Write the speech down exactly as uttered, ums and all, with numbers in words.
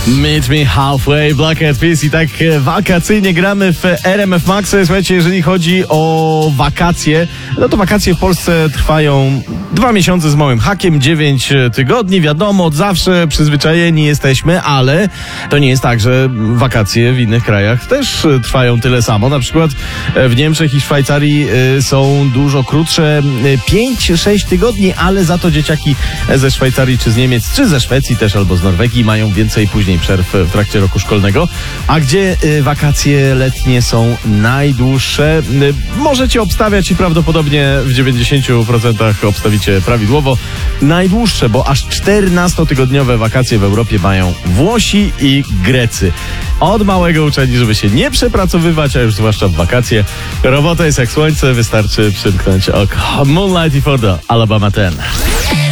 Meet me halfway, Black Eyed Peas i tak wakacyjnie gramy w R M F Max. Słuchajcie, jeżeli chodzi o wakacje, no to wakacje w Polsce trwają dwa miesiące z małym hakiem, dziewięć tygodni, wiadomo, od zawsze przyzwyczajeni jesteśmy, ale to nie jest tak, że wakacje w innych krajach też trwają tyle samo. Na przykład w Niemczech i Szwajcarii są dużo krótsze, pięć sześć tygodni, ale za to dzieciaki ze Szwajcarii czy z Niemiec, czy ze Szwecji też albo z Norwegii mają więcej później przerw w trakcie roku szkolnego. A gdzie y, wakacje letnie są najdłuższe? Y, możecie obstawiać i prawdopodobnie w dziewięćdziesięciu procentach obstawicie prawidłowo. Najdłuższe, bo aż czternastotygodniowe wakacje w Europie mają Włosi i Grecy. Od małego uczeni, żeby się nie przepracowywać, a już zwłaszcza w wakacje. Robota jest jak słońce, wystarczy przymknąć oko. Moonlight i Ford, Alabama ten.